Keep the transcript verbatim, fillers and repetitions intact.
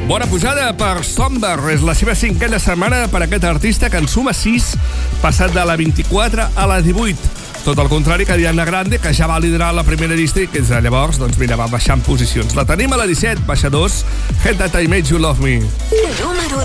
Bona pujada per Somber. És la seva cinquena setmana per aquest artista que en suma sis, passat de la vint-i-quatre a la divuit. Tot el contrari que Ariana Grande, que ja va liderar la primera llista i que des de llavors, doncs mira, va baixant posicions. La tenim a la disset, baixa dos, Head That I Made You Love Me. Número